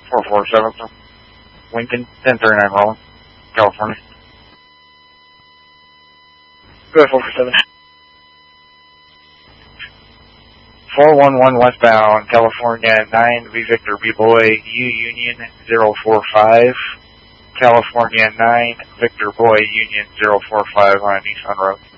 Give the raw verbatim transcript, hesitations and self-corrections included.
four four seven, Lincoln, ten thirty-nine rolling, California. Go ahead, four four seven. four one one westbound, California, nine V Victor B Boy, U Union zero four five, California, nine Victor Boy, Union zero four five on Nissan Road.